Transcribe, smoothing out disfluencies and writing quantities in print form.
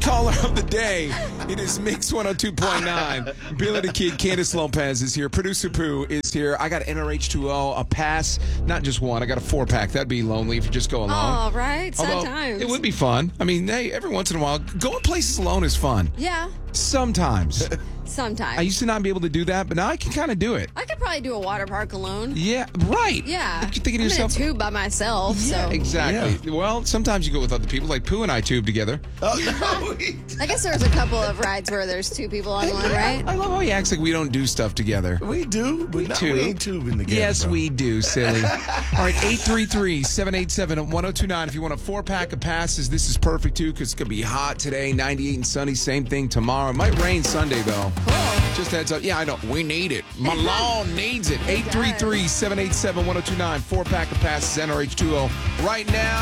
caller of the day. It is Mix 102.9. Billy the Kid, Candace Lopez is here. Producer Pooh is here. I got NRH2O, a pass, not just one. I got a 4-pack. That'd be lonely if you just go alone. Oh, right. Sad Although, times. it would be fun. I mean, hey, every once in a while, going places alone is fun. Yeah, Sometimes. sometimes. I used to not be able to do that, but now I can kind of do it. I could probably do a water park alone. Yeah, right. Yeah. You're thinking to I'm yourself, in a tube by myself, yeah, so. exactly. Well, sometimes you go with other people, like Pooh and I tube together. I guess there's a couple of rides where there's two people on one, right? I love how he acts like we don't do stuff together. We do, but we ain't tubing together. Yes, bro. we do, silly. All right, 833-787-1029. If you want a 4-pack of passes, this is perfect, too, because it's going to be hot today, 98 and sunny. Same thing tomorrow. It might rain Sunday, though. Cool. Just heads up. Yeah, I know. We need it. My lawn needs it. 833-787-1029. 4-pack of passes, NRH2O. Right now.